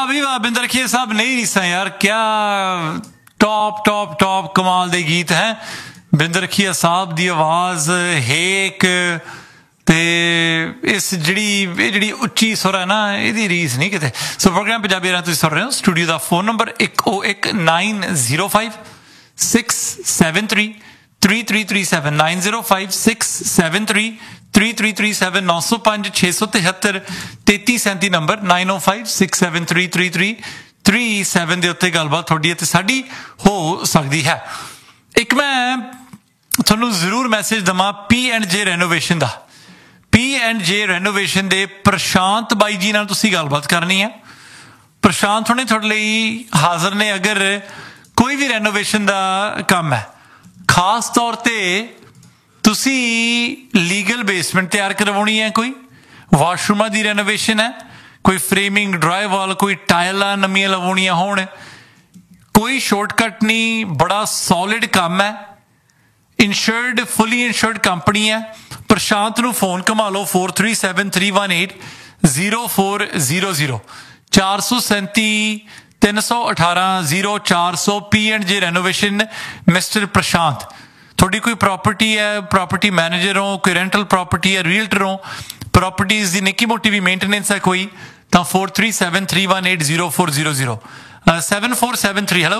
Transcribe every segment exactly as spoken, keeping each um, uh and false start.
भी वाह बिंदर रखिए साहब, नहीं रीसा यार, क्या टॉप टॉप टॉप कमाल दे गीत हैं। बिंदर रखिया साहब दी आवाज़ हेक ते इस जिहड़ी ਇਹ ਜਿਹੜੀ ਉੱਚੀ ਸੁਰ ਹੈ ਨਾ, ਇਹਦੀ ਰੀਸ ਨਹੀਂ ਕਿਤੇ। ਸੋ ਪ੍ਰੋਗਰਾਮ ਪੰਜਾਬੀ ਰਾਹੀਂ ਤੁਸੀਂ ਸੁਣ ਰਹੇ ਹੋ। ਸਟੂਡੀਓ ਦਾ ਫੋਨ ਨੰਬਰ ਇੱਕ ਉਹ ਇੱਕ nine zero five six seven three three three three seven nine zero five six seven three three three three seven ਨੌ ਸੌ ਪੰਜ ਛੇ ਸੌ ਤਿਹੱਤਰ ਤੇਤੀ ਸੈਂਤੀ ਨੰਬਰ ਨਾਈਨ ਓ five six seven three three three three seven ਦੇ ਉੱਤੇ ਗੱਲਬਾਤ ਤੁਹਾਡੀ ਅਤੇ ਸਾਡੀ ਹੋ ਸਕਦੀ ਹੈ। ਇੱਕ ਮੈਂ ਤੁਹਾਨੂੰ ਜ਼ਰੂਰ ਮੈਸੇਜ ਦੇਵਾਂ ਪੀ ਐਂਡ ਜੇ ਰੈਨੋਵੇਸ਼ਨ ਦਾ। ਪੀ ਐਂਡ ਜੇ ਰੈਨੋਵੇਸ਼ਨ ਦੇ ਪ੍ਰਸ਼ਾਂਤ ਬਾਈ ਜੀ ਨਾਲ ਤੁਸੀਂ ਗੱਲਬਾਤ ਕਰਨੀ ਹੈ। ਪ੍ਰਸ਼ਾਂਤ ਹੁਣੇ ਤੁਹਾਡੇ ਲਈ ਹਾਜ਼ਰ ਨੇ। ਅਗਰ ਕੋਈ ਵੀ ਰੈਨੋਵੇਸ਼ਨ ਦਾ ਕੰਮ ਹੈ, ਖਾਸ ਤੌਰ 'ਤੇ ਤੁਸੀਂ ਲੀਗਲ ਬੇਸਮੈਂਟ ਤਿਆਰ ਕਰਵਾਉਣੀ ਹੈ, ਕੋਈ ਵਾਸ਼ਰੂਮਾਂ ਦੀ ਰੈਨੋਵੇਸ਼ਨ ਹੈ, ਕੋਈ ਫਰੇਮਿੰਗ ਡਰਾਈਵਾਲ, ਕੋਈ ਟਾਇਲਾਂ ਨਵੀਆਂ ਲਵਾਉਣੀਆਂ ਹੋਣ, ਕੋਈ ਸ਼ਾਰਟਕਟ ਨਹੀਂ, ਬੜਾ ਸੋਲਿਡ ਕੰਮ ਹੈ। ਇੰਸ਼ੋਰਡ ਫੁੱਲੀ ਇੰਸ਼ੋਰਡ ਕੰਪਨੀ ਹੈ। ਪ੍ਰਸ਼ਾਂਤ ਨੂੰ ਫੋਨ ਘੁਮਾ ਲਓ four three seven three one eight zero four zero zero ਚਾਰ ਸੌ ਸੈਂਤੀ ਤਿੰਨ ਸੌ ਅਠਾਰਾਂ ਜ਼ੀਰੋ ਚਾਰ ਸੌ ਪੀ ਐਂਡ ਜੇ ਰੈਨੋਵੇਸ਼ਨ ਮਿਸਟਰ ਪ੍ਰਸ਼ਾਂਤ। ਤੁਹਾਡੀ ਕੋਈ ਪ੍ਰੋਪਰਟੀ ਹੈ, ਪ੍ਰੋਪਰਟੀ ਮੈਨੇਜਰ ਹੋ, ਕੋਈ ਰੈਂਟਲ ਪ੍ਰੋਪਰਟੀ ਹੈ, ਰੀਅਲਟਰ ਹੋ, ਪ੍ਰੋਪਰਟੀਜ਼ ਦੀ ਨਿੱਕੀ ਮੋਟੀ ਵੀ ਮੇਨਟੇਨੈਂਸ ਹੈ ਕੋਈ, ਤਾਂ four three seven three one eight zero four zero zero seven four seven three hello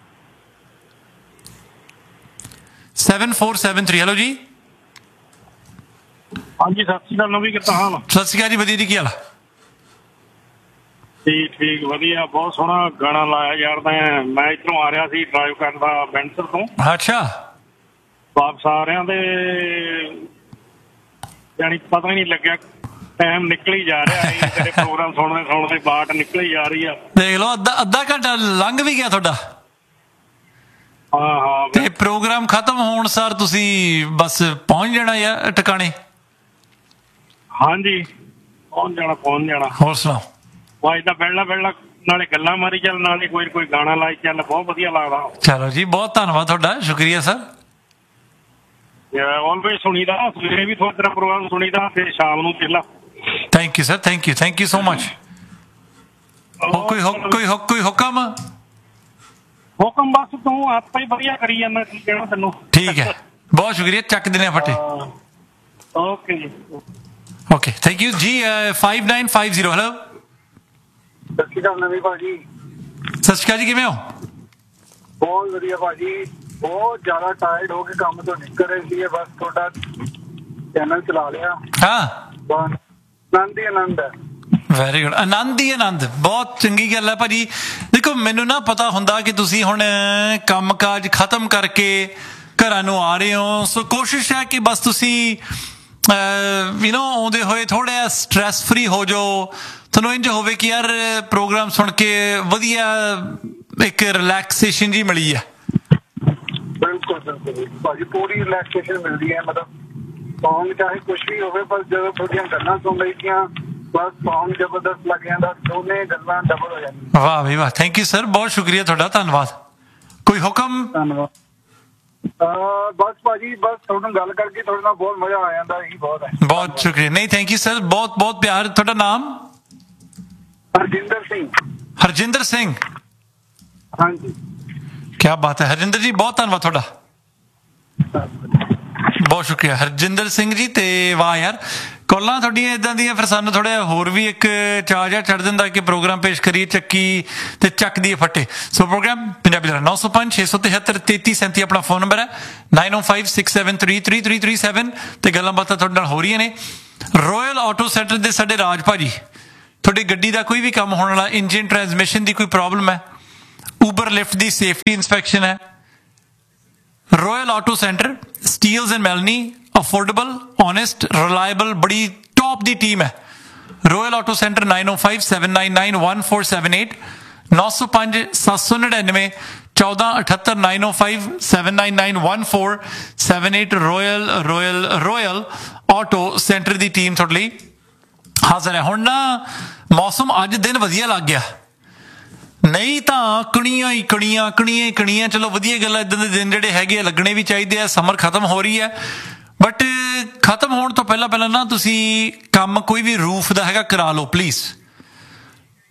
seven four seven three hello ਜੀ। ਹਾਂਜੀ ਸਤਿ ਸ਼੍ਰੀ ਅਕਾਲ ਨਵੀ, ਕਿੱਦਾਂ ਹਾਲ? ਸਤਿ ਸ਼੍ਰੀ ਅਕਾਲ ਜੀ, ਵਧੀਆ ਜੀ, ਕੀ ਹਾਲ? ਠੀਕ ਠੀਕ ਵਧੀਆ। ਬਹੁਤ ਸੋਹਣਾ ਗਾਣਾ ਲਾਇਆ ਯਾਰ। ਮੈਂ ਮੈਂ ਇੱਧਰੋਂ ਆ ਰਿਹਾ ਸੀ ਡਰਾਈਵ ਕਰਦਾ ਬੈਂਸਰ ਤੋਂ, ਅੱਛਾ ਵਾਪਸ ਆ ਰਿਹਾ ਤੇ ਯਾਨੀ ਪਤਾ ਹੀ ਨਹੀਂ ਲੱਗਿਆ, ਟਾਈਮ ਨਿਕਲ ਹੀ ਜਾ ਰਿਹਾ ਹੈ। ਤੇਰੇ ਪ੍ਰੋਗਰਾਮ ਸੁਣਦੇ ਸੁਣਦੇ ਬਾਟ ਨਿਕਲ ਹੀ ਜਾ ਰਹੀ ਆ। ਦੇਖ ਲਓ ਅੱਧਾ ਅੱਧਾ ਘੰਟਾ ਲੰਘ ਵੀ ਗਿਆ ਤੁਹਾਡਾ। ਹਾਂ ਹਾਂ ਤੇ ਪ੍ਰੋਗਰਾਮ ਖਤਮ ਹੋਣ ਸਾਰ ਤੁਸੀਂ ਬਸ ਪਹੁੰਚ ਜਾਣਾ ਯਾਰ ਟਿਕਾਣੇ। ਹਾਂਜੀ ਪਹੁੰਚ ਜਾਣਾ ਪਹੁੰਚ ਜਾਣਾ। ਹੋਰ ਸੁਣਾਓ? ਵਾਜ ਤਾਂ ਪਹਿਲਾਂ ਪਹਿਲਾਂ ਨਾਲੇ ਗੱਲਾਂ ਮਾਰੀ ਚੱਲ, ਨਾਲੇ ਕੋਈ ਕੋਈ ਗਾਣਾ ਲਾਈ ਚੱਲ, ਬਹੁਤ ਵਧੀਆ ਲੱਗਦਾ। ਚਲੋ ਜੀ, ਬਹੁਤ ਧੰਨਵਾਦ ਤੁਹਾਡਾ, ਸ਼ੁਕਰੀਆ ਸਰ। ਆਲਵੇਜ਼ ਸੁਣੀਦਾ, ਸਵੇਰੇ ਵੀ ਥੋੜਾ ਤੇਰਾ ਪ੍ਰੋਗਰਾਮ ਸੁਣੀਦਾ ਤੇ ਸ਼ਾਮ ਨੂੰ ਪਹਿਲਾਂ। Thank you sir, thank you thank you so much. ਕੋਈ ਕੋਈ ਕੋਈ ਹੁਕਮ? ਹੁਕਮ ਬਸ ਤੂੰ ਆਪਾਂ ਹੀ ਵਧੀਆ ਕਰੀ ਜਾਂਦਾ, ਕੀ ਕਹਿਣਾ ਤੈਨੂੰ। ਠੀਕ ਹੈ, ਬਹੁਤ ਸ਼ੁਕਰੀਆ, ਚੱਕ ਦਿੰਦੇ ਆ ਫੱਟੇ। ਓਕੇ ਜੀ ਓਕੇ ਥੈਂਕ ਯੂ ਜੀ। Five nine five zero hello. ਸਤਿ ਸ਼੍ਰੀ ਅਕਾਲ ਨਵੀਂ ਭਾਜੀ। ਸਤਿ ਸ਼੍ਰੀ ਅਕਾਲ ਜੀ, ਕਿਵੇਂ ਹੋ? ਬਹੁਤ ਵਧੀਆ ਭਾਜੀ, ਬਹੁਤ ਜ਼ਿਆਦਾ ਟਾਇਰਡ ਹੋ ਕੇ ਕੰਮ ਤੋਂ ਨਿਕਲ ਰਹੇ ਸੀ, ਬਸ ਤੁਹਾਡਾ ਚੈਨਲ ਚਲਾ ਲਿਆ। ਹਾਂ ਆਨੰਦ ਹੀ ਆਨੰਦ ਹੈ। ਵੈਰੀ ਗੁੱਡ, ਆਨੰਦ ਹੀ ਆਨੰਦ, ਬਹੁਤ ਚੰਗੀ ਗੱਲ ਹੈ ਭਾਜੀ। ਦੇਖੋ ਮੈਨੂੰ ਨਾ ਪਤਾ ਹੁੰਦਾ ਕਿ ਤੁਸੀਂ ਹੁਣ ਕੰਮ ਕਾਜ ਖਤਮ ਕਰਕੇ ਘਰਾਂ ਨੂੰ ਆ ਰਹੇ ਹੋ, ਸੋ ਕੋਸ਼ਿਸ਼ ਹੈ ਕਿ ਬਸ ਤੁਸੀਂ ਯੂ ਨੋ ਆਉਂਦੇ ਹੋਏ ਥੋੜ੍ਹਾ ਜਿਹਾ ਸਟਰੈਸ ਫਰੀ ਹੋ ਜਾਓ, ਤੁਹਾਨੂੰ ਇੰਝ ਹੋਵੇ ਕਿ ਯਾਰ ਪ੍ਰੋਗਰਾਮ ਸੁਣ ਕੇ ਵਧੀਆ ਇੱਕ ਰਿਲੈਕਸੇਸ਼ਨ ਜੀ ਮਿਲੀ ਹੈ। ਬਿਲਕੁਲ ਬਿਲਕੁਲ ਭਾਜੀ, ਪੂਰੀ ਰਿਲੈਕਸੇਸ਼ਨ ਮਿਲਦੀ ਹੈ। ਮਤਲਬ ਸੌਂਗ ਚਾਹੇ ਕੁਛ ਵੀ ਹੋਵੇ, ਪਰ ਜਦੋਂ ਤੁਹਾਡੀਆਂ ਗੱਲਾਂ ਸੁਣ ਲਈਆਂ ਬਸ ਸੌਂਗ ਜ਼ਬਰਦਸਤ ਲੱਗ ਜਾਂਦਾ, ਦੋਨੇ ਗੱਲਾਂ ਡਬਲ ਹੋ ਜਾਂਦੀਆਂ। ਵਾਹ ਬਈ ਵਾਹ, ਥੈਂਕ ਯੂ ਸਰ, ਬਹੁਤ ਸ਼ੁਕਰੀਆ ਤੁਹਾਡਾ, ਧੰਨਵਾਦ। ਕੋਈ ਹੁਕਮ? ਧੰਨਵਾਦ। ਬਸ ਭਾਜੀ, ਬਸ ਤੁਹਾਨੂੰ ਗੱਲ ਕਰਕੇ ਤੁਹਾਡੇ ਨਾਲ ਬਹੁਤ ਮਜ਼ਾ ਆ ਜਾਂਦਾ, ਇਹੀ ਬਹੁਤ ਹੈ। ਬਹੁਤ ਸ਼ੁਕਰੀਆ। ਨਹੀਂ ਥੈਂਕ ਯੂ ਸਰ, ਬਹੁਤ ਬਹੁਤ ਪਿਆਰ। ਤੁਹਾਡਾ ਨਾਮ? ਹਰਜਿੰਦਰ ਸਿੰਘ। ਹਰਜਿੰਦਰ ਸਿੰਘ, ਹਾਂਜੀ ਕਿਆ ਬਾਤ ਹੈ ਹਰਜਿੰਦਰ ਜੀ, ਬਹੁਤ ਧੰਨਵਾਦ ਤੁਹਾਡਾ, ਬਹੁਤ ਸ਼ੁਕਰੀਆ ਹਰਜਿੰਦਰ ਸਿੰਘ ਜੀ। ਤੇ ਵਾਹ ਯਾਰ, ਕਾਲਾਂ ਤੁਹਾਡੀਆਂ ਇੱਦਾਂ ਦੀਆਂ ਫਿਰ ਸਾਨੂੰ ਥੋੜ੍ਹਾ ਜਿਹਾ ਹੋਰ ਵੀ ਇੱਕ ਚਾਅ ਜਿਹਾ ਚੜ੍ਹ ਦਿੰਦਾ ਕਿ ਪ੍ਰੋਗਰਾਮ ਪੇਸ਼ ਕਰੀਏ, ਚੱਕੀ ਤੇ ਚੱਕਦੀ ਫੱਟੇ। ਸੋ ਪ੍ਰੋਗਰਾਮ ਪੰਜਾਬੀ ਦਾ ਨੌ ਸੌ ਪੰਜ ਛੇ ਸੌ ਤਿਹੱਤਰ ਤੇਤੀ ਸੈਂਤੀ ਆਪਣਾ ਫੋਨ ਨੰਬਰ ਹੈ, ਨਾਈਨ ਓ five six seven three three three three seven. ਤੇ ਗੱਲਾਂ ਬਾਤਾਂ ਤੁਹਾਡੇ ਨਾਲ ਹੋ ਰਹੀਆਂ ਨੇ। ਰੋਇਲ ਆਟੋ ਸੈਂਟਰ ਦੇ ਸਾਡੇ ਰਾਜ ਭਾਜੀ, ਤੁਹਾਡੀ ਗੱਡੀ ਦਾ ਕੋਈ ਵੀ ਕੰਮ ਹੋਣ ਵਾਲਾ, ਇੰਜਨ ਟਰਾਂਸਮਿਸ਼ਨ ਦੀ ਕੋਈ ਪ੍ਰੋਬਲਮ ਹੈ, ਊਬਰ ਲਿਫਟ ਦੀ ਸੇਫਟੀ ਇੰਸਪੈਕਸ਼ਨ ਹੈ, royal auto centre, Steeles and ਮੈਲਨੀ, affordable, honest, reliable, ਬੜੀ ਟੌਪ ਦੀ ਟੀਮ ਹੈ। ਰੋਇਲ ਆਟੋ ਸੈਂਟਰ ਨਾਈਨ ਓ five seven nine nine one four seven eight ਨੌ ਸੌ ਪੰਜ ਸੱਤ ਸੌ ਨੜਿਨਵੇਂ ਚੌਦਾਂ ਅਠੱਤਰ ਨਾਈਨ ਓ five seven nine nine one four seven eight. Royal royal royal auto centre ਦੀ ਟੀਮ ਤੁਹਾਡੇ ਲਈ ਹਾਜ਼ਰ ਹੈ। ਹੁਣ ਨਾ ਮੌਸਮ ਅੱਜ ਦਿਨ ਵਧੀਆ ਲੱਗ ਗਿਆ, ਨਹੀਂ ਤਾਂ ਕਣੀਆਂ ਹੀ ਕਣੀਆਂ ਕਣੀਆਂ ਹੀ ਕਣੀਆਂ। ਚਲੋ ਵਧੀਆ ਗੱਲ ਹੈ, ਇੱਦਾਂ ਦੇ ਦਿਨ ਜਿਹੜੇ ਹੈਗੇ ਆ ਲੱਗਣੇ ਵੀ ਚਾਹੀਦੇ ਆ। ਸਮਰ ਖਤਮ ਹੋ ਰਹੀ ਹੈ, ਬਟ ਖਤਮ ਹੋਣ ਤੋਂ ਪਹਿਲਾਂ ਪਹਿਲਾਂ ਨਾ ਤੁਸੀਂ ਕੰਮ ਕੋਈ ਵੀ ਰੂਫ ਦਾ ਹੈਗਾ ਕਰਾ ਲਓ ਪਲੀਜ਼।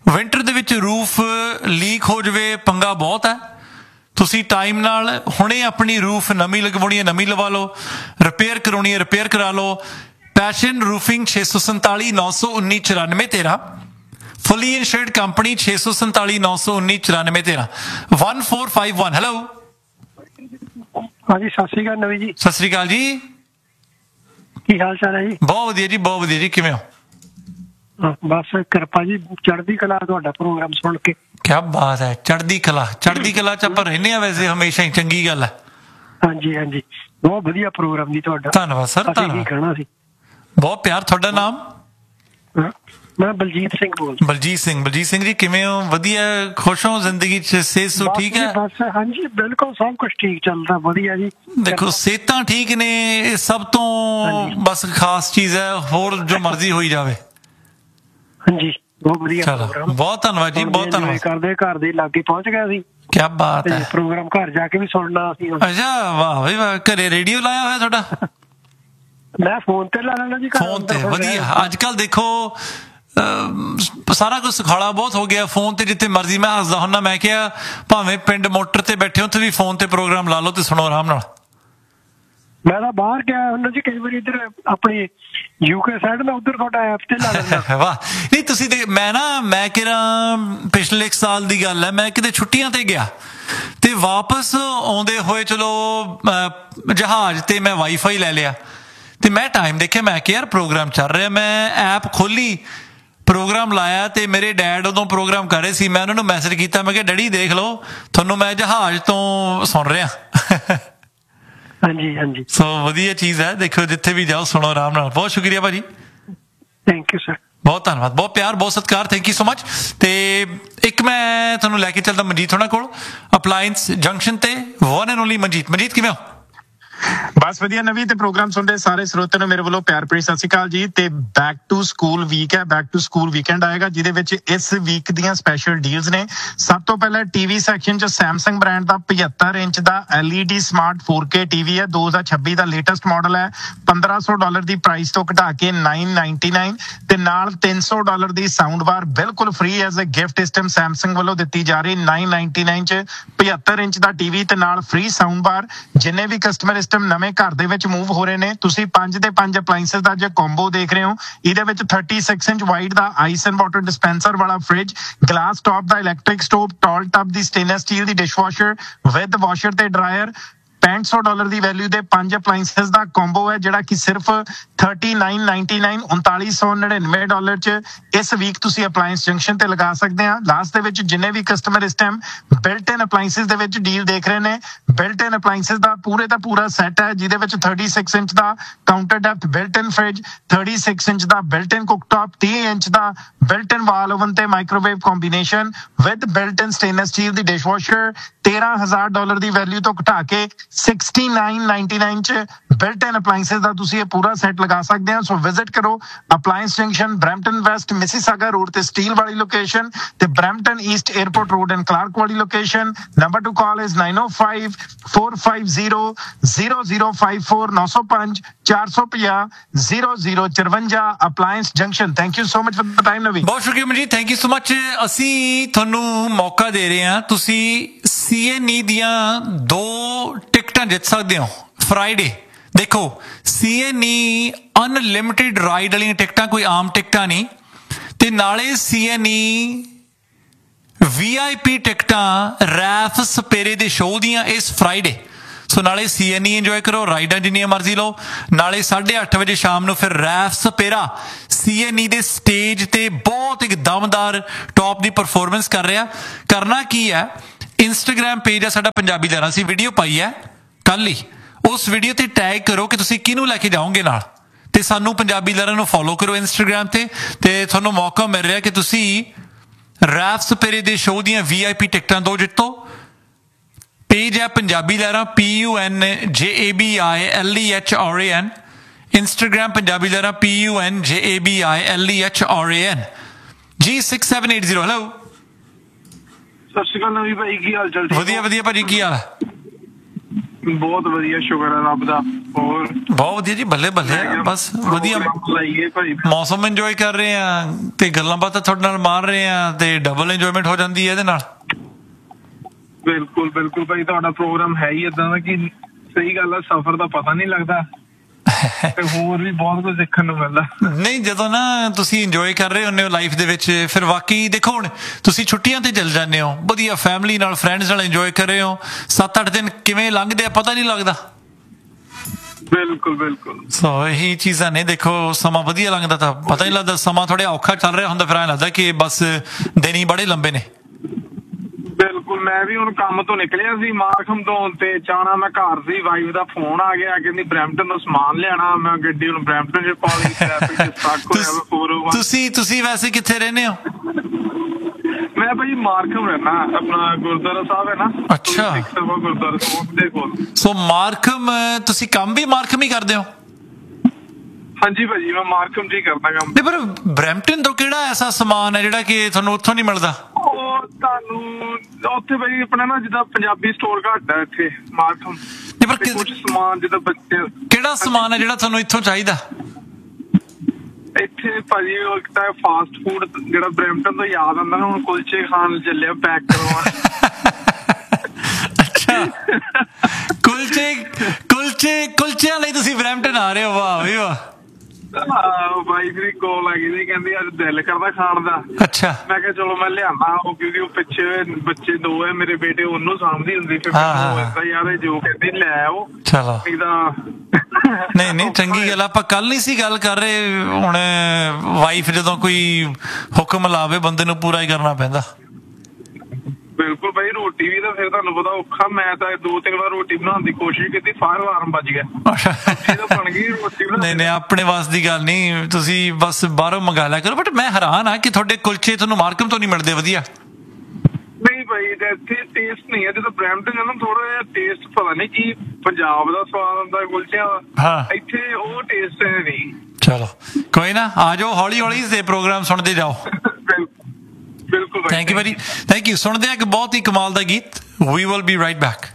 ਵਿੰਟਰ ਦੇ ਵਿੱਚ ਰੂਫ ਲੀਕ ਹੋ ਜਾਵੇ ਪੰਗਾ ਬਹੁਤ ਹੈ। ਤੁਸੀਂ ਟਾਈਮ ਨਾਲ ਹੁਣੇ ਆਪਣੀ ਰੂਫ ਨਵੀਂ ਲਗਵਾਉਣੀ ਹੈ ਨਵੀਂ ਲਵਾ ਲਓ, ਰਿਪੇਅਰ ਕਰਾਉਣੀ ਹੈ ਰਿਪੇਅਰ ਕਰਾ ਲਓ। ਪੈਸ਼ਨ ਰੂਫਿੰਗ ਛੇ ਸੌ ਸੰਤਾਲੀ ਨੌ ਸੌ ਉੱਨੀ ਚੁਰਾਨਵੇਂ ਤੇਰਾਂ, ਫੁੱਲੀ ਇੰਸ਼ੋਰਡ ਕੰਪਨੀ ਛੇ ਸੌ ਸੰਤਾਲੀ ਨੌ ਸੌ ਉੱਨੀ ਚੁਰਾਨਵੇਂ ਤੇਰਾਂ one four five one. Hello ਹਾਂਜੀ ਸਤਿ ਸ਼੍ਰੀ ਅਕਾਲ ਨਵੀਂ ਜੀ। ਸਤਿ ਸ਼੍ਰੀ ਅਕਾਲ ਜੀ, ਕੀ ਹਾਲ ਚਾਲ ਹੈ ਜੀ? ਬਹੁਤ ਵਧੀਆ ਜੀ ਬਹੁਤ ਵਧੀਆ ਜੀ, ਕਿਵੇਂ ਹੋ? ਬਸ ਕਿਰਪਾ ਜੀ, ਚੜ੍ਹਦੀ ਕਲਾ ਤੁਹਾਡਾ ਪ੍ਰੋਗਰਾਮ ਸੁਣ ਕੇ। ਕਿਆ ਬਾਤ ਹੈ, ਚੜ੍ਹਦੀ ਕਲਾ। ਚੜ੍ਹਦੀ ਕਲਾ ਚ ਆਪਾਂ ਰਹਿੰਦੇ ਆ ਵੈਸੇ ਹਮੇਸ਼ਾ ਹੀ, ਚੰਗੀ ਗੱਲ ਹੈ। ਹਾਂਜੀ ਹਾਂਜੀ ਬਹੁਤ ਵਧੀਆ ਪ੍ਰੋਗਰਾਮ ਜੀ ਤੁਹਾਡਾ। ਧੰਨਵਾਦ ਸਰ, ਧੰਨਵਾਦ। ਕਹਿਣਾ ਸੀ ਬਹੁਤ ਪਿਆਰ। ਤੁਹਾਡਾ ਨਾਮ? ਮੈਂ ਬਲਜੀਤ ਸਿੰਘ ਬੋਲਦਾ। ਬਲਜੀਤ ਸਿੰਘ। ਬਲਜੀਤ ਸਿੰਘ ਜੀ ਕਿਵੇਂ ਹੋ? ਵਧੀਆ, ਖੁਸ਼ ਹੋ ਜ਼ਿੰਦਗੀ ਚ? ਸਿਹਤ ਸੋ ਠੀਕ ਹੈ? ਬਸ ਹਾਂਜੀ ਬਿਲਕੁਲ ਸਭ ਕੁਝ ਠੀਕ ਚੱਲਦਾ, ਵਧੀਆ ਜੀ। ਦੇਖੋ ਸਿਹਤਾਂ ਠੀਕ ਨੇ, ਇਹ ਸਭ ਤੋਂ ਬਸ ਖਾਸ ਚੀਜ਼ ਹੈ, ਹੋਰ ਜੋ ਮਰਜ਼ੀ ਹੋਈ ਜਾਵੇ। ਹਾਂਜੀ ਬਹੁਤ ਵਧੀਆ ਪ੍ਰੋਗਰਾਮ। ਬਹੁਤ ਧੰਨਵਾਦ ਜੀ, ਬਹੁਤ ਧੰਨਵਾਦ। ਕਰਦੇ ਘਰ ਦੇ ਲਾਗੇ ਪਹੁੰਚ ਗਿਆ ਸੀ। ਕਿਆ ਬਾਤ ਹੈ। ਪ੍ਰੋਗਰਾਮ ਘਰ ਜਾ ਕੇ ਵੀ ਸੁਣਨਾ ਸੀ। ਅੱਛਾ ਵਾਹ ਬਈ ਵਾਹ, ਘਰੇ ਰੇਡੀਓ ਲਾਇਆ ਹੋਇਆ ਤੁਹਾਡਾ? ਮੈਂ ਫੋਨ ਤੇ ਲਾ ਲੈਣਾ ਜੀ, ਫੋਨ ਤੇ। ਵਧੀਆ। ਅੱਜ ਕੱਲ ਦੇਖੋ ਸਾਰਾ ਕੁਝ ਸੁਖਾਲਾ ਬਹੁਤ ਹੋ ਗਿਆ ਫੋਨ ਤੇ, ਜਿੱਥੇ ਮਰਜ਼ੀ। ਮੈਂ ਹੱਸਦਾ ਹੁੰਦਾ, ਮੈਂ ਕਿਹਾ ਭਾਵੇਂ ਪਿੰਡ ਮੋਟਰ ਤੇ ਬੈਠੇ ਉੱਥੇ ਵੀ ਫੋਨ ਤੇ ਪ੍ਰੋਗਰਾਮ ਲਾ ਲਓ ਤੇ ਸੁਣੋ ਆਰਾਮ ਨਾਲ। ਮੈਂ ਤਾਂ ਬਾਹਰ ਗਿਆ ਹੁੰਦਾ ਜੀ ਕਈ ਵਾਰੀ, ਇੱਧਰ ਆਪਣੀ ਯੂਕੇ ਸਾਈਡ ਮੈਂ ਉੱਧਰ ਤੁਹਾਡਾ ਐਪ ਤੇ ਲਾ ਲੈਂਦਾ। ਵਾਹ ਨਹੀਂ ਤੁਸੀਂ ਤੇ, ਮੈਂ ਨਾ ਮੈਂ ਕਿਹਾ ਪਿਛਲੇ ਇੱਕ ਸਾਲ ਦੀ ਗੱਲ ਹੈ, ਮੈਂ ਕਿਤੇ ਛੁੱਟੀਆਂ ਤੇ ਗਿਆ ਤੇ ਵਾਪਸ ਆਉਂਦੇ ਹੋਏ ਚਲੋ ਜਹਾਜ਼ ਤੇ ਮੈਂ ਵਾਈਫਾਈ ਲੈ ਲਿਆ ਤੇ ਮੈਂ ਟਾਈਮ ਦੇਖਿਆ, ਮੈਂ ਕਿਹਾ ਯਾਰ ਪ੍ਰੋਗਰਾਮ ਚੱਲ ਰਿਹਾ। ਮੈਂ ਐਪ ਖੋਲੀ, ਪ੍ਰੋਗਰਾਮ ਲਾਇਆ ਤੇ ਮੇਰੇ ਡੈਡ ਉਦੋਂ ਪ੍ਰੋਗਰਾਮ ਕਰ ਰਹੇ ਸੀ। ਮੈਂ ਉਹਨਾਂ ਨੂੰ ਮੈਸੇਜ ਕੀਤਾ, ਮੈਂ ਕਿਹਾ ਡੈਡੀ ਦੇਖ ਲਓ ਤੁਹਾਨੂੰ ਮੈਂ ਜਹਾਜ਼ ਤੋਂ ਸੁਣ ਰਿਹਾ। ਹਾਂਜੀ ਹਾਂਜੀ ਸੋ ਵਧੀਆ ਚੀਜ਼ ਹੈ, ਦੇਖੋ ਜਿੱਥੇ ਵੀ ਜਾਓ ਸੁਣੋ ਆਰਾਮ ਨਾਲ। ਬਹੁਤ ਸ਼ੁਕਰੀਆ ਭਾਜੀ, ਥੈਂਕ ਯੂ ਸਰ, ਬਹੁਤ ਧੰਨਵਾਦ, ਬਹੁਤ ਪਿਆਰ, ਬਹੁਤ ਸਤਿਕਾਰ, ਥੈਂਕ ਯੂ ਸੋ ਮਚ। ਤੇ ਇੱਕ ਮੈਂ ਤੁਹਾਨੂੰ ਲੈ ਕੇ ਚੱਲਦਾ ਮਨਜੀਤ ਹੋਣਾ ਕੋਲ, ਅਪਲਾਇੰਸ ਜੰਕਸ਼ਨ ਤੇ, one and only Manjeet. Manjeet ਕਿਵੇਂ ਹੋ? ਬਸ ਵਧੀਆ ਨਵੀਂ, ਤੇ ਪ੍ਰੋਗਰਾਮ ਸੁਣਦੇ ਸਾਰੇ ਸਰੋਤਿਆਂ ਨੂੰ ਮੇਰੇ ਵੱਲੋਂ ਪਿਆਰ ਭਰੀ ਸਤਿ ਸ਼੍ਰੀ ਅਕਾਲ ਜੀ। ਤੇ ਬੈਕ ਟੂ ਸਕੂਲ ਵੀਕ ਹੈ, ਬੈਕ ਟੂ ਸਕੂਲ ਵੀਕਐਂਡ ਆਏਗਾ, ਜਿਹਦੇ ਵਿੱਚ ਇਸ ਵੀਕ ਦੀਆਂ ਸਪੈਸ਼ਲ ਡੀਲਸ ਨੇ। ਸਭ ਤੋਂ ਪਹਿਲਾਂ ਟੀਵੀ ਸੈਕਸ਼ਨ 'ਚ ਸੈਮਸੰਗ ਬ੍ਰਾਂਡ ਦਾ ਪਝੱਤਰ ਇੰਚ ਦਾ L E D smart four K TV ਹੈ, ਦੋ ਹਜ਼ਾਰ ਛੱਬੀ ਦਾ ਲੇਟੈਸਟ ਮਾਡਲ ਹੈ। ਪੰਦਰਾਂ ਸੌ ਡਾਲਰ ਦੀ ਪ੍ਰਾਈਸ ਤੋਂ ਘਟਾ ਕੇ ਨਾਈਨ ਨਾਈਨਟੀ ਨਾਈਨ, ਤੇ ਨਾਲ ਤਿੰਨ ਸੌ ਡਾਲਰ ਦੀ ਸਾਊਂਡ ਬਾਰ ਬਿਲਕੁਲ ਫ੍ਰੀ ਐਜ਼ ਅ ਗਿਫਟ ਇਸ ਟਾਈਮ ਸੈਮਸੰਗ ਵੱਲੋਂ ਦਿੱਤੀ ਜਾ ਰਹੀ। ਨਾਈਨ ਨਾਈਨਟੀ ਨਾਈਨ 'ਚ ਪਝੱਤਰ ਇੰਚ ਦਾ ਟੀਵੀ ਤੇ ਨਾਲ ਫ੍ਰੀ ਸਾਊਂਡ ਬਾਰ। ਜਿੰਨੇ ਵੀ ਕਸਟਮਰ ਇਸ ਟਾਈਮ ਨਵੇਂ ਘਰ ਦੇ ਵਿੱਚ ਮੂਵ ਹੋ ਰਹੇ ਨੇ, ਤੁਸੀਂ ਪੰਜ ਦੇ ਪੰਜ ਅਪਲਾਈਐਂਸਸ ਦਾ ਜੇ ਕੰਬੋ ਦੇਖ ਰਹੇ ਹੋ, ਇਹਦੇ ਵਿੱਚ thirty six inch wide the ice and water dispenser ਵਾਲਾ fridge, glass top the electric stove, tall tub the stainless steel the dishwasher with washer ਤੇ ਡਰਾਇਰ। ਪੈਂਹਠ ਸੌ ਡਾਲਰ ਦੀ ਵੈਲਿਊ ਦੇ ਪੰਜ ਅਪਲਾਈਐਂਸਸ ਦਾ ਕੰਬੋ ਹੈ, ਜਿਹੜਾ ਕਿ ਸਿਰਫ ਥਰਟੀ ਨਾਈਨ ਨਾਈਨਟੀ ਨਾਈਨ ਉਨਤਾਲੀ ਸੌ ਨੜਿਨਵੇਂ ਡਾਲਰ 'ਚ ਇਸ ਵੀਕ ਤੁਸੀਂ ਅਪਲਾਈਐਂਸ ਜੰਕਸ਼ਨ ਤੇ ਲਗਾ ਸਕਦੇ ਆ। ਲਾਸਟ ਦੇ ਵਿੱਚ ਜਿੰਨੇ ਵੀ ਕਸਟਮਰ ਇਸ ਟਾਈਮ ਬਿਲਟ ਇਨ ਅਪਲਾਈਐਂਸਸ ਦੇ ਵਿੱਚ ਡੀਲ ਦੇਖ ਰਹੇ ਨੇ, ਬਿਲਟ ਇਨ ਅਪਲਾਈਐਂਸਸ ਦਾ ਪੂਰੇ ਦਾ ਪੂਰਾ ਸੈੱਟ ਹੈ, ਜਿਹਦੇ ਵਿੱਚ ਥਰਟੀ ਸਿਕਸ ਇੰਚ ਦਾ ਕਾਊਂਟਰ ਡੈਪਥ ਬਿਲਟ ਇਨ ਫ੍ਰਿਜ, ਥਰਟੀ ਸਿਕਸ ਇੰਚ ਦਾ ਬਿਲਟ ਇਨ ਕੁਕਟਾਪ, ਤੀਹ ਇੰਚ ਦਾ ਬਿਲਟ ਇਨ ਵਾਲ ਓਵਨ ਤੇ microwave combination with built in stainless steel the dishwasher. ਤੇਰਾਂ ਹਜ਼ਾਰ ਡਾਲਰ ਦੀ ਵੈਲਿਊ ਤੋਂ ਘਟਾ ਕੇ ਸਿਕਸਟੀ ਨਾਈਨ ਨਾਈਨਟੀ ਨਾਈਨ 'ਚ ਬਿਲਟ ਇਨ appliances ਦਾ ਤੁਸੀਂ ਇਹ ਪੂਰਾ ਸੈੱਟ ਲਗਾ ਸਕਦੇ ਆ। ਸੋ ਵਿਜ਼ਿਟ ਕਰੋ ਅਪਲਾਈਐਂਸ junction, Brampton West Mississauga road ਤੇ ਸਟੀਲ ਵਾਲੀ ਲੋਕੇਸ਼ਨ, ਤੇ Brampton East airport road and Clark ਵਾਲੀ location. Number two call is nine O five four five zero zero zero five four, ਨੌ ਸੌ ਪੰਜ ਚਾਰ ਸੌ ਪੰਜਾਹ ਜ਼ੀਰੋ ਜ਼ੀਰੋ ਚੁਰੰਜਾ। ਅਪਲਾਈਐਂਸ junction. Thank you so much for the time ਨਵੀ। ਬਹੁਤ ਸ਼ੁਕਰੀਆ Manjeet, thank you so much. ਅਸੀਂ ਤੁਹਾਨੂੰ ਮੌਕਾ ਦੇ ਰਹੇ ਹਾਂ, ਤੁਸੀਂ ਸੀ ਐਨ ਈ ਦੀਆਂ ਦੋ ਟਿਕਟਾਂ ਜਿੱਤ ਸਕਦੇ ਹੋ ਫਰਾਈਡੇ। ਦੇਖੋ ਸੀ ਐਨ ਈ ਅਨਲਿਮਿਟਿਡ ਰਾਈਡ ਵਾਲੀਆਂ ਟਿਕਟਾਂ, ਕੋਈ ਆਮ ਟਿਕਟਾਂ ਨਹੀਂ, ਤੇ ਨਾਲੇ ਸੀ ਐਨ ਈ ਵੀ ਆਈ ਪੀ ਟਿਕਟਾਂ ਰੈਫ ਸਪੇਰੇ ਦੇ ਸ਼ੋਅ ਦੀਆਂ ਇਸ ਫਰਾਈਡੇ। ਸੋ ਨਾਲੇ ਸੀ ਐਨ ਈ ਇੰਜੋਏ ਕਰੋ, ਰਾਈਡਾਂ ਜਿੰਨੀਆਂ ਮਰਜ਼ੀ ਲਓ, ਨਾਲੇ ਸਾਢੇ ਅੱਠ ਵਜੇ ਸ਼ਾਮ ਨੂੰ ਫਿਰ ਰੈਫ ਸਪੇਰਾ ਸੀ ਐਨ ਈ ਦੇ ਸਟੇਜ ਤੇ ਬਹੁਤ ਇੱਕ ਦਮਦਾਰ ਟੌਪ ਦੀ ਪਰਫਾਰਮੈਂਸ ਕਰ ਰਿਹਾ। ਕਰਨਾ ਕੀ ਹੈ, ਇੰਸਟਾਗ੍ਰਾਮ ਪੇਜ ਆ ਸਾਡਾ ਪੰਜਾਬੀ ਲਹਿਰਾਂ, ਅਸੀਂ ਵੀਡੀਓ ਪਾਈ ਹੈ ਕੱਲ ਹੀ, ਉਸ ਵੀਡੀਓ ਤੇ ਟੈਗ ਕਰੋ ਕਿ ਤੁਸੀਂ ਕਿਹਨੂੰ ਲੈ ਕੇ ਜਾਓਗੇ ਨਾਲ, ਤੇ ਸਾਨੂੰ ਪੰਜਾਬੀ ਲਹਿਰਾਂ ਨੂੰ ਫੋਲੋ ਕਰੋ ਇੰਸਟਾਗ੍ਰਾਮ ਤੇ, ਤੇ ਤੁਹਾਨੂੰ ਮੌਕਾ ਮਿਲ ਰਿਹਾ ਕਿ ਤੁਸੀਂ ਰੈਫ ਸਪੇਰੇ ਦੇ ਸ਼ੋਅ ਦੀਆਂ ਵੀ ਆਈ ਪੀ ਟਿਕਟਾਂ ਦੋ ਜਿੱਤੋ। ਪੇਜ ਹੈ ਪੰਜਾਬੀ ਲਹਿਰਾਂ, ਪੀ ਯੂ ਐਨ ਜੇ A B I L E H R A N. Instagram Punjabi ਲਹਿਰਾਂ, ਪੀ ਯੂ ਐਨ ਜੇ A B I L E H R A N. G six seven eight zero. Hello, ਸਤਿ ਸ਼੍ਰੀ ਅਕਾਲ ਨਵੀਂ ਭਾਈ, ਕੀ ਹਾਲ ਚਾਲ? ਵਧੀਆ ਵਧੀਆ ਭਾਜੀ, ਕੀ ਹਾਲ ਹੈ? ਬਹੁਤ ਵਧੀਆ, ਸ਼ੁਕਰ ਹੈ ਰੱਬ ਦਾ। ਹੋਰ ਬਹੁਤ ਵਧੀਆ ਜੀ, ਬੱਲੇ ਬੱਲੇ ਬਸ ਵਧੀਆ ਲਾਈਏ ਭਾਈ, ਮੌਸਮ ਇੰਜੋਏ ਕਰ ਰਹੇ ਆ ਤੇ ਗੱਲਾਂ ਬਾਤਾਂ ਤੁਹਾਡੇ ਨਾਲ ਮਾਰ ਰਹੇ ਆ ਤੇ ਡਬਲ ਇੰਜੋਇਮੈਂਟ ਹੋ ਜਾਂਦੀ ਹੈ ਇਹਦੇ ਨਾਲ। ਬਿਲਕੁਲ ਬਿਲਕੁਲ ਭਾਈ, ਤੁਹਾਡਾ ਪ੍ਰੋਗਰਾਮ ਹੈ ਹੀ ਏਦਾਂ ਦਾ ਕਿ ਸਹੀ ਗੱਲ ਆ, ਸਫ਼ਰ ਦਾ ਪਤਾ ਨਹੀਂ ਲੱਗਦਾ ਤੇ ਹੋਰ ਵੀ ਬਹੁਤ ਕੁਝ ਦੇਖਣ ਨੂੰ ਮਿਲਦਾ। ਨਹੀਂ, ਜਦੋਂ ਨਾ ਤੁਸੀਂ ਇੰਜੋਏ ਕਰ ਰਹੇ ਹੁੰਦੇ ਹੋ ਲਾਈਫ ਦੇ ਵਿੱਚ, ਫਿਰ ਵਾਕਈ ਦੇਖੋ ਹੁਣ ਤੁਸੀਂ ਛੁੱਟੀਆਂ ਤੇ ਚਲ ਜਾਂਦੇ ਹੋ, ਵਧੀਆ ਫੈਮਿਲੀ ਨਾਲ ਫਰੈਂਡਸ ਨਾਲ ਇੰਜੋਏ ਕਰ ਰਹੇ ਹੋ, ਸੱਤ ਅੱਠ ਦਿਨ ਕਿਵੇਂ ਲੰਘਦੇ ਆ ਪਤਾ ਨਹੀਂ ਲੱਗਦਾ। ਬਿਲਕੁਲ ਬਿਲਕੁਲ, ਸੋ ਇਹੀ ਚੀਜ਼ਾਂ ਨੇ, ਦੇਖੋ ਸਮਾਂ ਵਧੀਆ ਲੰਘਦਾ ਤਾਂ ਪਤਾ ਨਹੀਂ ਲੱਗਦਾ, ਸਮਾਂ ਥੋੜ੍ਹਾ ਔਖਾ ਚੱਲ ਰਿਹਾ ਹੁੰਦਾ ਫਿਰ ਐਂ ਲੱਗਦਾ ਕਿ ਬਸ ਦਿਨ ਹੀ ਬੜੇ ਲੰਬੇ ਨੇ। ਬਿਲਕੁਲ, ਮੈਂ ਵੀ ਹੁਣ ਕੰਮ ਤੋਂ ਨਿਕਲਿਆ ਸੀ ਮਾਰਖਮ ਤੋਂ ਤੇ ਚਾਣਾ ਮੈਂ ਘਰ ਸੀ, ਵਾਈਫ ਦਾ ਫੋਨ ਆ ਗਿਆ, ਕਹਿੰਦੀ ਬਰੈਂਪਟਨ ਤੋਂ ਸਮਾਨ ਲਿਆਣਾ, ਮੈਂ ਗੱਡੀ ਹੁਣ ਬਰੈਂਪਟਨ ਚ ਪਾ ਲਈ, ਟ੍ਰੈਫਿਕ ਚ ਸਟਕ ਹੋਇਆ ਵਾ ਫੋਰ ਓ ਵਨ। ਤੁਸੀਂ ਤੁਸੀਂ ਵੈਸੇ ਕਿੱਥੇ ਰਹਿੰਦੇ ਹੋ? ਮੈਂ ਭਾਈ ਮਾਰਖਮ ਰਹਿਣਾ, ਆਪਣਾ ਗੁਰਦੁਆਰਾ ਸਾਹਿਬ ਹੈ ਨਾ, ਅੱਛਾ, ਗੁਰਦੁਆਰਾ ਸਾਹਿਬ ਦੇ ਕੋਲ। ਸੋ ਮਾਰਖਮ ਤੁਸੀਂ ਕੰਮ ਵੀ ਮਾਰਖਮ ਹੀ ਕਰਦੇ ਹੋ? ਹਾਂਜੀ ਭਾਜੀ, ਮੈਂ ਮਾਰਕਮ ਜੀ ਕਰਦਾ ਕੰਮ। ਤੇ ਪਰ ਬਰੈਂਪਟਨ ਤੋਂ ਕਿਹੜਾ ਐਸਾ ਸਮਾਨ ਹੈ ਜਿਹੜਾ ਕਿ ਤੁਹਾਨੂੰ ਉੱਥੋਂ ਨਹੀਂ ਮਿਲਦਾ? ਉਹ ਤੁਹਾਨੂੰ ਉੱਥੇ ਭਾਈ ਆਪਣਾ ਨਾ ਜਿੱਦਾਂ ਪੰਜਾਬੀ ਸਟੋਰ ਘੱਟ ਹੈ ਇੱਥੇ ਮਾਰਕਮ, ਤੇ ਪਰ ਕੁਝ ਸਮਾਨ ਜਿੱਦਾਂ ਬੱਚੇ। ਕਿਹੜਾ ਸਮਾਨ ਹੈ ਜਿਹੜਾ ਤੁਹਾਨੂੰ ਇੱਥੋਂ ਚਾਹੀਦਾ? ਇੱਥੇ ਭਾਜੀ ਉਹ ਇੱਕ ਤਾਂ ਫਾਸਟ ਫੂਡ ਜਿਹੜਾ ਬਰੈਂਪਟਨ ਤੋਂ ਯਾਦ ਆਉਂਦਾ ਨਾ, ਹੁਣ ਕੁਲਚੇ ਖਾਣ ਚੱਲਿਆ ਪੈਕ ਕਰਵਾਉਣ। ਅੱਛਾ, ਕੁਲਚੇ ਕੁਲਚੇ ਕੁਲਚਿਆਂ ਲਈ ਤੁਸੀਂ ਬਰੈਂਪਟਨ ਆ ਰਹੇ ਹੋ? ਵਾਹ ਵੀ ਵਾਹ। ਬਾਈ ਦੀ ਕੋਲ ਆ ਗਈ ਸੀ, ਕਹਿੰਦੀ ਅੱਜ ਦਿਲ ਕਰਦਾ ਖਾਣ ਦਾ। ਅੱਛਾ, ਮੈਂ ਕਿਹਾ ਚਲੋ ਮੈਂ ਲਿਆਣਾ, ਉਹ ਕਿਉਂਕਿ ਉਹ ਪਿੱਛੇ ਬੱਚੇ ਦੋ ਹੈ ਮੇਰੇ, ਬੇਟੇ ਉਹਨੂੰ ਸਾਂਭਦੀ ਹੁੰਦੀ, ਫਿਰ ਮੈਨੂੰ ਯਾਰ ਜੋ ਕਹਿੰਦੀ ਲੈ ਆਓ। ਚਲੋ ਇਹਦਾ ਨਹੀਂ ਨਹੀਂ, ਚੰਗੀ ਗੱਲ। ਆਪਾਂ ਕੱਲ ਨਹੀਂ ਸੀ ਗੱਲ ਕਰ ਰਹੇ, ਹੁਣ ਵਾਈਫ ਜਦੋਂ ਕੋਈ ਹੁਕਮ ਲਾਵੇ ਬੰਦੇ ਨੂੰ ਪੂਰਾ ਹੀ ਕਰਨਾ ਪੈਂਦਾ। ਬਿਲਕੁਲ ਭਾਈ, ਰੋਟੀ ਵੀ ਤਾਂ ਫਿਰ ਤੁਹਾਨੂੰ ਪਤਾ ਔਖਾ, ਮੈਂ ਤਾਂ ਦੋ ਤਿੰਨ ਵਾਰ ਰੋਟੀ ਬਣਾਉਣ ਦੀ ਕੋਸ਼ਿਸ਼ ਕੀਤੀ, ਫਾਇਰ ਅਲਾਰਮ ਵੱਜ ਗਿਆ, ਬਣ ਗਈ ਰੋਟੀ। ਨਹੀਂ ਨਹੀਂ, ਆਪਣੇ ਵਾਸ ਦੀ ਗੱਲ ਨਹੀਂ, ਤੁਸੀਂ ਬਸ ਬਾਹਰੋਂ ਮੰਗਾ ਲਿਆ ਕਰੋ। ਬਟ ਮੈਂ ਹੈਰਾਨ ਆ ਕਿ ਤੁਹਾਡੇ ਕੁਲਚੇ ਤੁਹਾਨੂੰ ਮਾਰਕਮ ਤੋਂ ਨਹੀਂ ਮਿਲਦੇ ਵਧੀਆ। ਨਹੀਂ ਭਾਈ, ਇੱਥੇ ਟੇਸਟ ਨਹੀਂ ਹੈ, ਜਦੋਂ ਬਰੈਂਪਟਨ ਜਾਂਦਾ ਥੋੜਾ ਜਿਹਾ ਟੇਸਟ ਪਤਾ ਨਹੀਂ ਕੀ ਪੰਜਾਬ ਦਾ ਸਵਾਦ ਹੁੰਦਾ ਕੁਲਚਿਆਂ ਦਾ, ਇੱਥੇ ਉਹ ਟੇਸਟ ਨਹੀਂ। ਚਲੋ ਕੋਈ ਨਾ, ਆ ਜਾਓ ਹੌਲੀ ਹੌਲੀ ਤੇ ਪ੍ਰੋਗਰਾਮ ਸੁਣਦੇ ਜਾਓ। ਬਿਲਕੁਲ, thank you very thank you. ਸੁਣਦੇ ਆ ਇੱਕ ਬਹੁਤ ਹੀ ਕਮਾਲ ਦਾ ਗੀਤ। We will be right back.